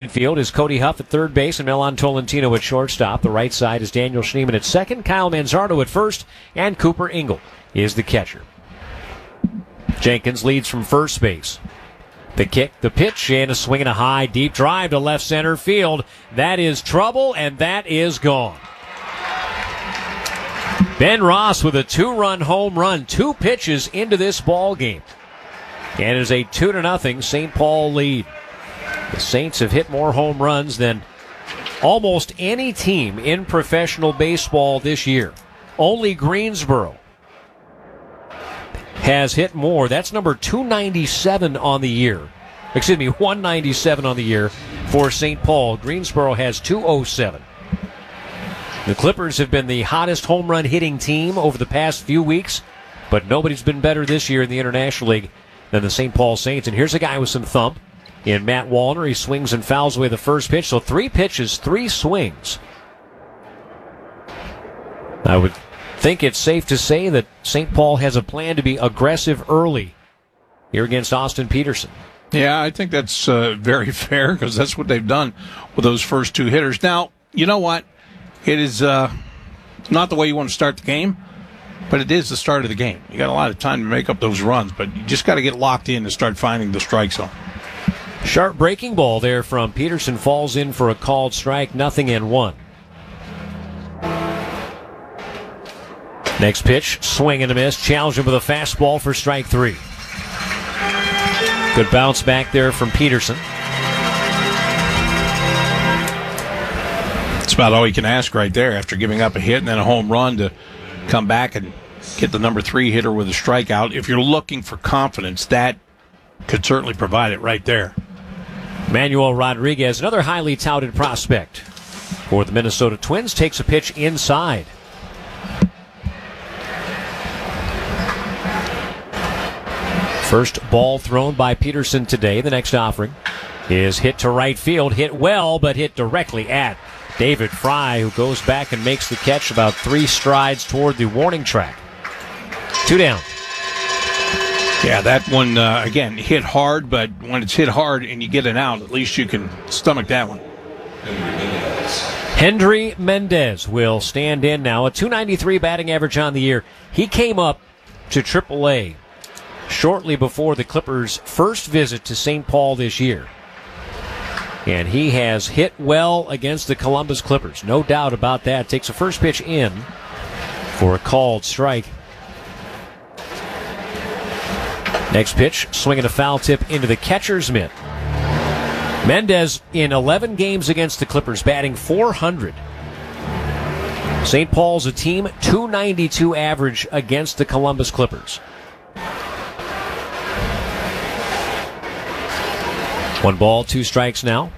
infield is Cody Huff at third base and Milan Tolentino at shortstop. The right side is Daniel Schneemann at second, Kyle Manzardo at first, and Cooper Engel is the catcher. Jenkins leads from first base. The kick, the pitch, and a swing and a high, deep drive to left center field. That is trouble, and that is gone. Ben Ross with a 2-run home run, 2 pitches into this ball game. And it is a 2-0 St. Paul lead. The Saints have hit more home runs than almost any team in professional baseball this year. Only Greensboro has hit more. That's number 297 on the year. 197 on the year for St. Paul. Greensboro has 207. The Clippers have been the hottest home run hitting team over the past few weeks, but nobody's been better this year in the International League than the St. Paul Saints. And here's a guy with some thump in Matt Wallner. He swings and fouls away the first pitch. So 3 pitches, 3 swings. I would think it's safe to say that St. Paul has a plan to be aggressive early here against Austin Peterson. Yeah, I think that's very fair because that's what they've done with those first 2 hitters. Now, you know what? It is not the way you want to start the game, but it is the start of the game. You got a lot of time to make up those runs, but you just got to get locked in and start finding the strike zone. Sharp breaking ball there from Peterson, falls in for a called strike, 0-1. Next pitch, swing and a miss. Challenge him with a fastball for strike 3. Good bounce back there from Peterson. That's about all you can ask right there after giving up a hit and then a home run to come back and get the number 3 hitter with a strikeout. If you're looking for confidence, that could certainly provide it right there. Manuel Rodriguez, another highly touted prospect for the Minnesota Twins, takes a pitch inside. First ball thrown by Peterson today. The next offering is hit to right field. Hit well, but hit directly at David Fry, who goes back and makes the catch about 3 strides toward the warning track. 2 down. Yeah, that one, again, hit hard, but when it's hit hard and you get an out, at least you can stomach that one. Hendry Mendez will stand in now. A .293 batting average on the year. He came up to AAA shortly before the Clippers' first visit to St. Paul this year. And he has hit well against the Columbus Clippers. No doubt about that. Takes a first pitch in for a called strike. Next pitch, swinging a foul tip into the catcher's mitt. Mendez in 11 games against the Clippers, batting .400. St. Paul's a team .292 average against the Columbus Clippers. 1 ball, 2 strikes now.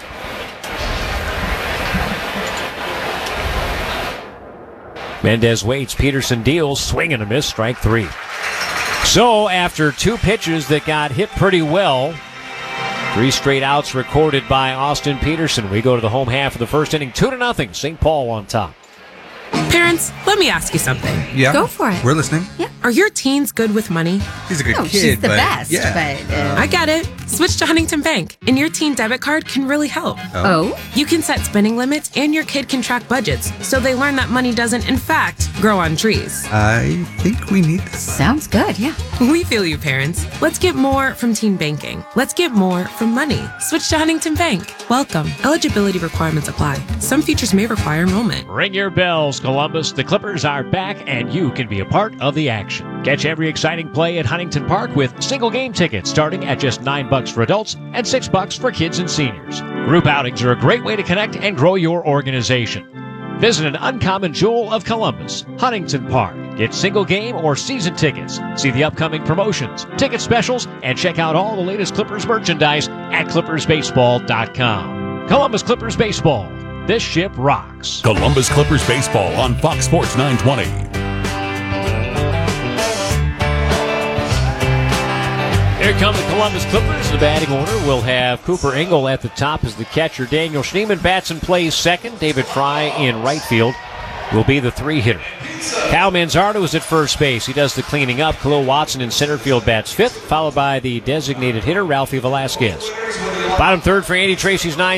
Mendez waits. Peterson deals. Swing and a miss. Strike 3. So after 2 pitches that got hit pretty well, 3 straight outs recorded by Austin Peterson. We go to the home half of the first inning. 2-0. St. Paul on top. Parents, let me ask you something. Yeah. Go for it. We're listening. Yeah. Are your teens good with money? He's a good kid, she's the but best, yeah. but... I get it. Switch to Huntington Bank, and your teen debit card can really help. Oh? You can set spending limits, and your kid can track budgets, so they learn that money doesn't, in fact, grow on trees. I think we need this. Sounds good, yeah. We feel you, parents. Let's get more from teen banking. Let's get more from money. Switch to Huntington Bank. Welcome. Eligibility requirements apply. Some features may require enrollment. Ring your bells, Columbus. The Clippers are back, and you can be a part of the action. Catch every exciting play at Huntington Park with single game tickets starting at just $9 for adults and $6 for kids and seniors. Group outings are a great way to connect and grow your organization. Visit an uncommon jewel of Columbus, Huntington Park. Get single game or season tickets. See the upcoming promotions, ticket specials, and check out all the latest Clippers merchandise at ClippersBaseball.com. Columbus Clippers Baseball. This ship rocks. Columbus Clippers Baseball on Fox Sports 920. Here come the Columbus Clippers. The batting order will have Cooper Engel at the top as the catcher. Daniel Schneemann bats and plays second. David Fry in right field will be the 3-hitter. Kyle Manzardo is at first base. He does the cleaning up. Khalil Watson in center field bats 5th, followed by the designated hitter, Ralphie Velasquez. Bottom third for Andy Tracy's 9.